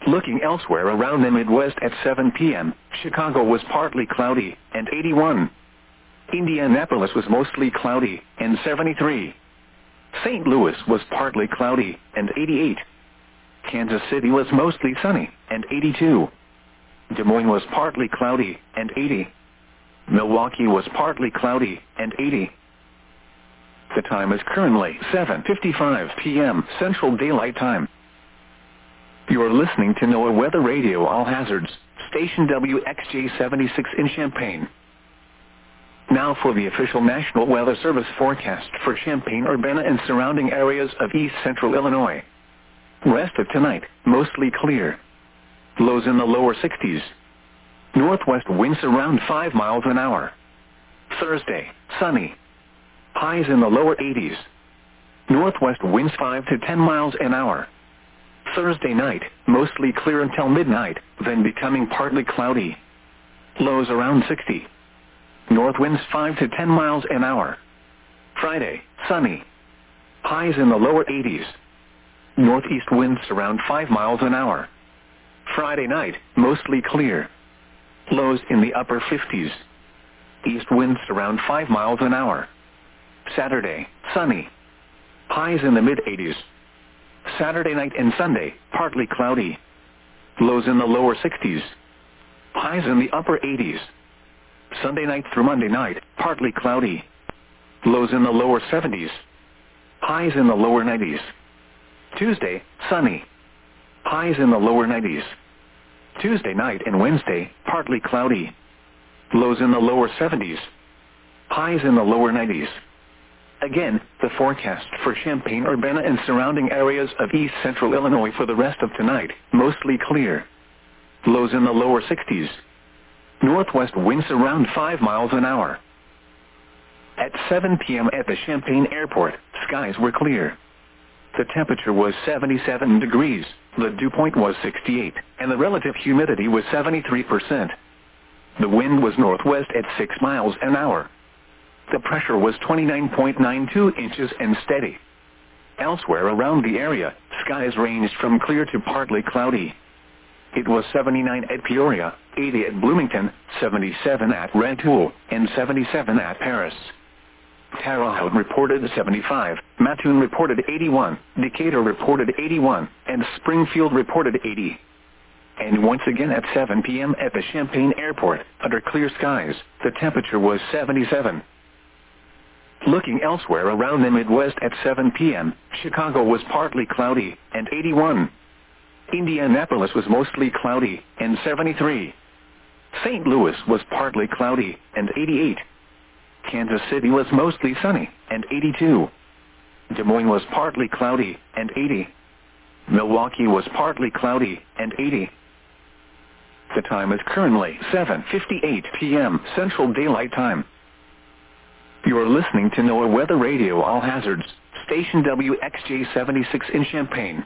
Looking elsewhere around the Midwest at 7 p.m., Chicago was partly cloudy and 81. Indianapolis was mostly cloudy and 73. St. Louis was partly cloudy and 88. Kansas City was mostly sunny and 82. Des Moines was partly cloudy and 80. Milwaukee was partly cloudy and 80. The time is currently 7:55 p.m. Central Daylight Time. You are listening to NOAA Weather Radio All Hazards, station WXJ 76 in Champaign. Now for the official National Weather Service forecast for Champaign-Urbana and surrounding areas of east central Illinois. Rest of tonight, mostly clear. Lows in the lower 60s. Northwest winds around 5 miles an hour. Thursday, sunny. Highs in the lower 80s. Northwest winds 5 to 10 miles an hour. Thursday night, mostly clear until midnight, then becoming partly cloudy. Lows around 60. North winds 5 to 10 miles an hour. Friday, sunny. Highs in the lower 80s. Northeast winds around 5 miles an hour. Friday night, mostly clear. Lows in the upper 50s. East winds around 5 miles an hour. Saturday, sunny. Highs in the mid-80s. Saturday night and Sunday, partly cloudy. Lows in the lower 60s. Highs in the upper 80s. Sunday night through Monday night, partly cloudy. Lows in the lower 70s. Highs in the lower 90s. Tuesday, sunny. Highs in the lower 90s. Tuesday night and Wednesday, partly cloudy. Lows in the lower 70s. Highs in the lower 90s. Again, the forecast for Champaign-Urbana and surrounding areas of east central Illinois for the rest of tonight, mostly clear. Lows in the lower 60s. Northwest winds around 5 miles an hour. At 7 p.m. at the Champaign Airport, skies were clear. The temperature was 77 degrees, the dew point was 68, and the relative humidity was 73%. The wind was northwest at 6 miles an hour. The pressure was 29.92 inches and steady. Elsewhere around the area, skies ranged from clear to partly cloudy. It was 79 at Peoria, 80 at Bloomington, 77 at Rantoul, and 77 at Paris. Terre Haute reported 75, Mattoon reported 81, Decatur reported 81, and Springfield reported 80. And once again at 7 p.m. at the Champaign Airport, under clear skies, the temperature was 77. Looking elsewhere around the Midwest at 7 p.m., Chicago was partly cloudy and 81. Indianapolis was mostly cloudy and 73. St. Louis was partly cloudy and 88. Kansas City was mostly sunny and 82. Des Moines was partly cloudy and 80. Milwaukee was partly cloudy and 80. The time is currently 7:58 p.m. Central Daylight Time. You are listening to NOAA Weather Radio All Hazards, station WXJ 76 in Champaign.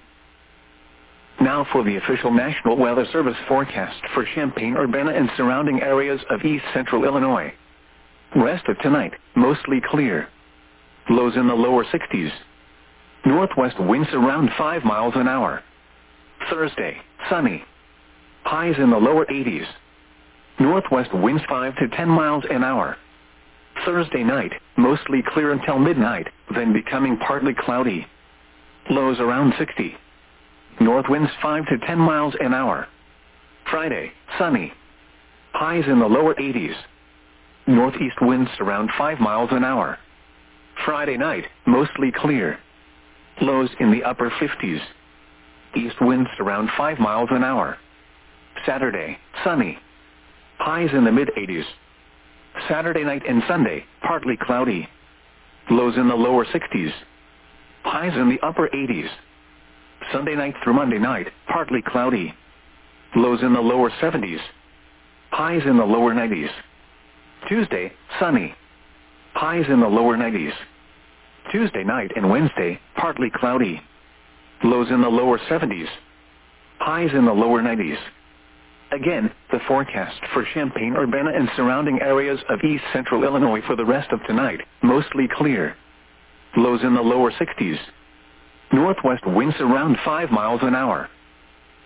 Now for the official National Weather Service forecast for Champaign-Urbana and surrounding areas of east central Illinois. Rest of tonight, mostly clear. Lows in the lower 60s. Northwest winds around 5 miles an hour. Thursday, sunny. Highs in the lower 80s. Northwest winds 5 to 10 miles an hour. Thursday night, mostly clear until midnight, then becoming partly cloudy. Lows around 60. North winds 5 to 10 miles an hour. Friday, sunny. Highs in the lower 80s. Northeast winds around 5 miles an hour. Friday night, mostly clear. Lows in the upper 50s. East winds around 5 miles an hour. Saturday, sunny. Highs in the mid-80s. Saturday night and Sunday, partly cloudy. Lows in the lower 60s. Highs in the upper 80s. Sunday night through Monday night, partly cloudy. Lows in the lower 70s. Highs in the lower 90s. Tuesday, sunny. Highs in the lower 90s. Tuesday night and Wednesday, partly cloudy. Lows in the lower 70s. Highs in the lower 90s. Again, the forecast for Champaign-Urbana and surrounding areas of east central Illinois for the rest of tonight, mostly clear. Lows in the lower 60s. Northwest winds around 5 miles an hour.